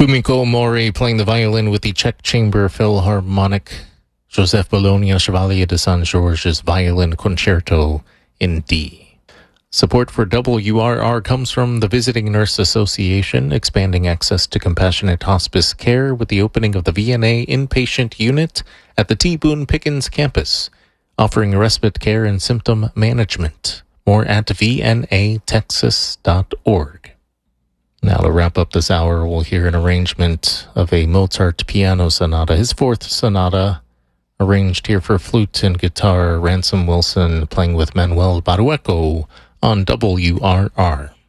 Fumiko Mori playing the violin with the Czech Chamber Philharmonic. Joseph Bologna Chevalier de Saint-Georges Violin Concerto in D. Support for WRR comes from the Visiting Nurse Association, expanding access to compassionate hospice care with the opening of the VNA inpatient unit at the T. Boone Pickens campus, offering respite care and symptom management. More at vnatexas.org. Now to wrap up this hour, we'll hear an arrangement of a Mozart piano sonata, his fourth sonata, arranged here for flute and guitar. Ransom Wilson playing with Manuel Barueco on WRR.